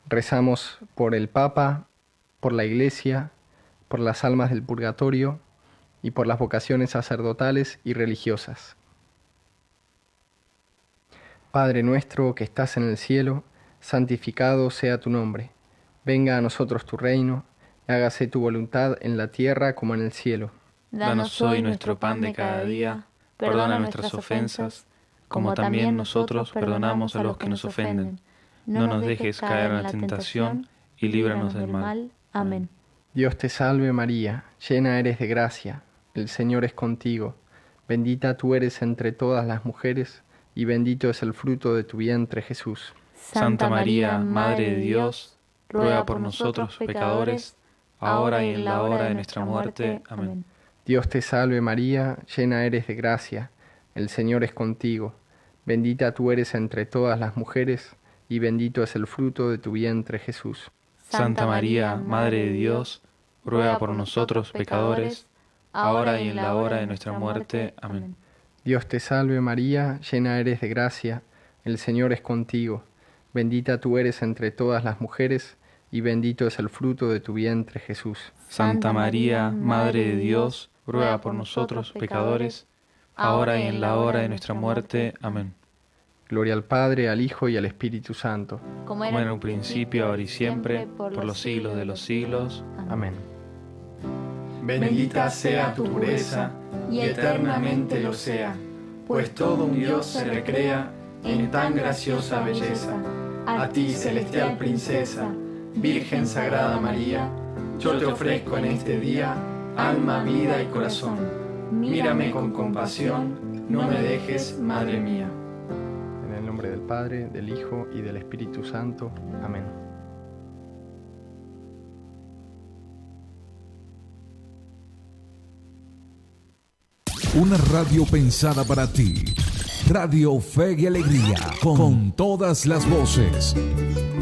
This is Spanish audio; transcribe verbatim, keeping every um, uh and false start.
Rezamos por el Papa, por la Iglesia, por las almas del purgatorio y por las vocaciones sacerdotales y religiosas. Padre nuestro que estás en el cielo, santificado sea tu nombre. Venga a nosotros tu reino, y hágase tu voluntad en la tierra como en el cielo. Danos hoy nuestro pan de cada día, perdona nuestras ofensas, como también nosotros perdonamos a los que nos ofenden. No nos dejes caer en la tentación y líbranos del mal. Amén. Dios te salve María, llena eres de gracia, el Señor es contigo. Bendita tú eres entre todas las mujeres, y bendito es el fruto de tu vientre, Jesús. Santa María, Madre de Dios, ruega por nosotros pecadores, ahora y en la hora de nuestra muerte. Amén. Dios te salve María, llena eres de gracia, el Señor es contigo. Bendita tú eres entre todas las mujeres, y bendito es el fruto de tu vientre, Jesús. Santa María, Madre de Dios, ruega por nosotros pecadores, ahora y en la hora de nuestra muerte. Amén. Dios te salve María, llena eres de gracia, el Señor es contigo. Bendita tú eres entre todas las mujeres, y bendito es el fruto de tu vientre, Jesús. Santa María, Madre de Dios, ruega por nosotros pecadores, ahora y en la hora de nuestra muerte. Amén. Gloria al Padre, al Hijo y al Espíritu Santo. Como era en un principio, ahora y siempre, por los siglos de los siglos. Amén. Bendita sea tu pureza, y eternamente lo sea, pues todo un Dios se recrea en tan graciosa belleza. A ti, celestial princesa, Virgen Sagrada María, yo te ofrezco en este día alma, vida y corazón. Mírame con compasión, no me dejes, Madre mía. En el nombre del Padre, del Hijo y del Espíritu Santo. Amén. Una radio pensada para ti. Radio Fe y Alegría, con todas las voces.